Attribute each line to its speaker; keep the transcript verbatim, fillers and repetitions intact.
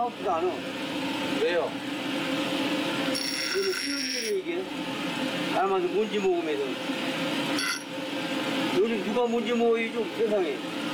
Speaker 1: 반갑지도 않아.
Speaker 2: 왜요?
Speaker 1: 이거 쉬운 일이 이게. 나만 먼지 먹으면서. 요즘 누가 먼지 먹어요, 좀 세상에.